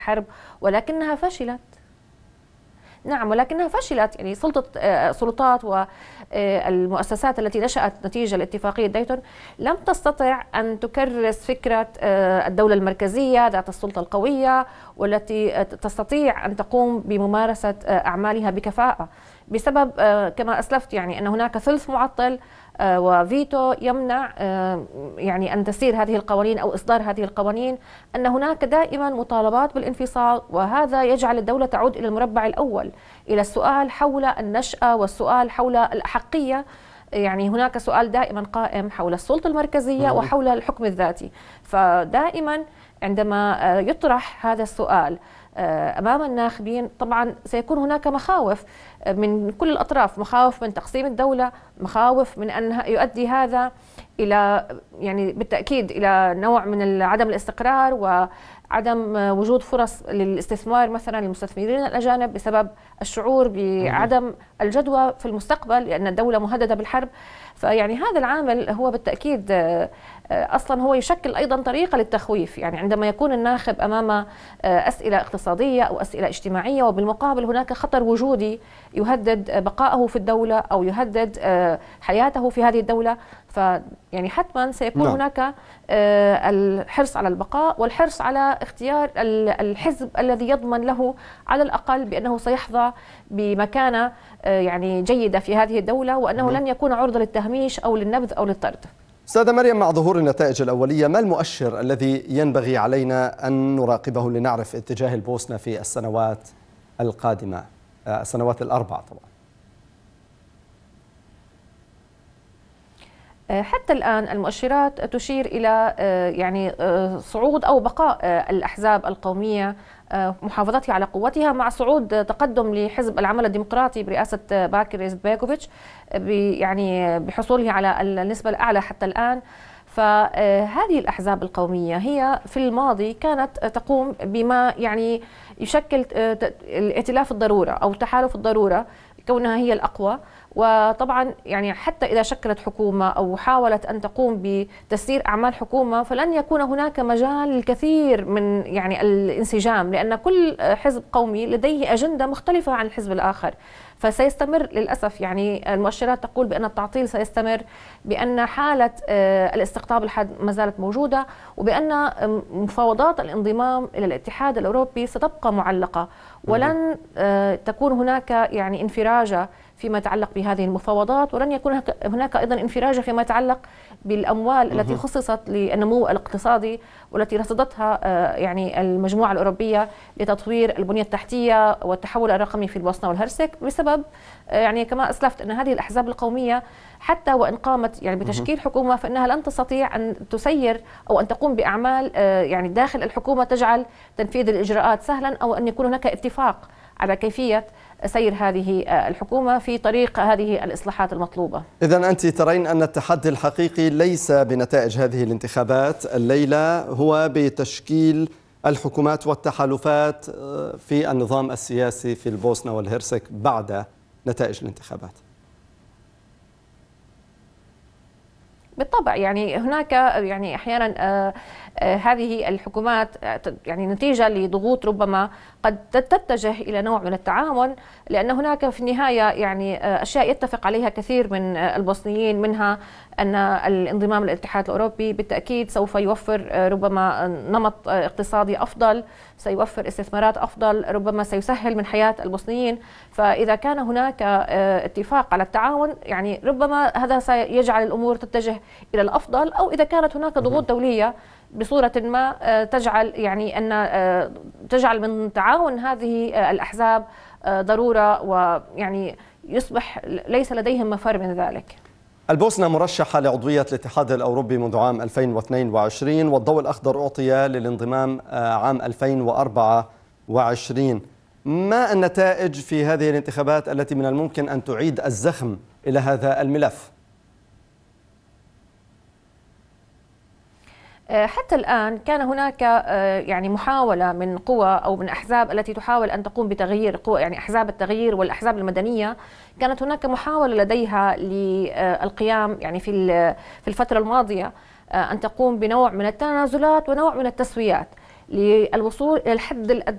حرب، ولكنها فشلت. نعم، ولكنها فشلت. يعني سلطات والمؤسسات التي نشأت نتيجة لاتفاقية دايتون لم تستطع أن تكرس فكرة الدولة المركزية ذات السلطة القوية والتي تستطيع أن تقوم بممارسة أعمالها بكفاءة، بسبب كما أسلفت يعني أن هناك ثلث معطل وفيتو يمنع يعني أن تسير هذه القوانين أو إصدار هذه القوانين، أن هناك دائما مطالبات بالانفصال، وهذا يجعل الدولة تعود إلى المربع الأول، إلى السؤال حول النشأة والسؤال حول الأحقية. يعني هناك سؤال دائما قائم حول السلطة المركزية وحول الحكم الذاتي، فدائما عندما يطرح هذا السؤال أمام الناخبين طبعا سيكون هناك مخاوف من كل الأطراف، مخاوف من تقسيم الدولة، مخاوف من أن يؤدي هذا إلى يعني بالتأكيد إلى نوع من عدم الاستقرار وعدم وجود فرص للاستثمار مثلا للمستثمرين الأجانب بسبب الشعور بعدم الجدوى في المستقبل لأن الدولة مهددة بالحرب. فيعني هذا العامل هو بالتأكيد أصلا هو يشكل أيضا طريقة للتخويف، يعني عندما يكون الناخب أمام أسئلة اقتصادية أو أسئلة اجتماعية وبالمقابل هناك خطر وجودي يهدد بقائه في الدولة أو يهدد حياته في هذه الدولة، فيعني حتما سيكون هناك الحرص على البقاء والحرص على اختيار الحزب الذي يضمن له على الأقل بأنه سيحظى بمكانة يعني جيدة في هذه الدولة وأنه لن يكون عرضة للتهميش أو للنبذ أو للطرد. أستاذة مريم، مع ظهور النتائج الأولية ما المؤشر الذي ينبغي علينا أن نراقبه لنعرف اتجاه البوسنة في السنوات القادمة، السنوات الأربع طبعا؟ حتى الآن المؤشرات تشير إلى يعني صعود أو بقاء الأحزاب القومية محافظتها على قوتها مع صعود تقدم لحزب العمل الديمقراطي برئاسة باكر إزبيكوفيتش يعني بحصوله على النسبة الأعلى حتى الآن. فهذه الأحزاب القومية هي في الماضي كانت تقوم بما يعني يشكل الائتلاف الضرورة أو تحالف الضرورة كونها هي الأقوى، وطبعا يعني حتى إذا شكلت حكومة أو حاولت أن تقوم بتسيير أعمال حكومة فلن يكون هناك مجال للكثير من يعني الانسجام، لأن كل حزب قومي لديه أجندة مختلفة عن الحزب الآخر، فسيستمر للأسف. يعني المؤشرات تقول بأن التعطيل سيستمر، بأن حالة الاستقطاب الحاد ما زالت موجودة، وبأن مفاوضات الانضمام إلى الاتحاد الأوروبي ستبقى معلقة، ولن تكون هناك يعني انفراجة فيما يتعلق بهذه المفاوضات، ولن يكون هناك أيضا انفراجة فيما يتعلق بالأموال التي خصصت للنمو الاقتصادي والتي رصدتها يعني المجموعة الأوروبية لتطوير البنية التحتية والتحول الرقمي في البوسنة والهرسك، بسبب يعني كما أسلفت أن هذه الأحزاب القومية حتى وإن قامت يعني بتشكيل حكومة فإنها لن تستطيع أن تسير أو أن تقوم بأعمال يعني داخل الحكومة تجعل تنفيذ الإجراءات سهلا أو أن يكون هناك اتفاق على كيفية سير هذه الحكومة في طريق هذه الإصلاحات المطلوبة. إذن أنت ترين أن التحدي الحقيقي ليس بنتائج هذه الانتخابات الليلة، هو بتشكيل الحكومات والتحالفات في النظام السياسي في البوسنة والهرسك بعد نتائج الانتخابات. بالطبع يعني هناك يعني أحيانا هذه الحكومات يعني نتيجة لضغوط ربما قد تتجه إلى نوع من التعاون، لأن هناك في النهاية يعني أشياء يتفق عليها كثير من البوسنيين، منها أن الانضمام للاتحاد الأوروبي بالتأكيد سوف يوفر ربما نمط اقتصادي أفضل، سيوفر استثمارات أفضل، ربما سيسهل من حياة البوسنيين. فإذا كان هناك اتفاق على التعاون يعني ربما هذا سيجعل الأمور تتجه إلى الأفضل، أو إذا كانت هناك ضغوط دولية بصورة ما تجعل يعني أن تجعل من تعاون هذه الأحزاب ضرورة، ويعني يصبح ليس لديهم مفر من ذلك. البوسنة مرشحة لعضوية الاتحاد الأوروبي منذ عام 2022 والضوء الأخضر أعطي للانضمام عام 2024. ما النتائج في هذه الانتخابات التي من الممكن أن تعيد الزخم إلى هذا الملف؟ حتى الآن كان هناك يعني محاولة من قوى أو من أحزاب التي تحاول أن تقوم بتغيير قوى، يعني أحزاب التغيير والأحزاب المدنية، كانت هناك محاولة لديها للقيام يعني في الفترة الماضية أن تقوم بنوع من التنازلات ونوع من التسويات للوصول إلى الحد الأدنى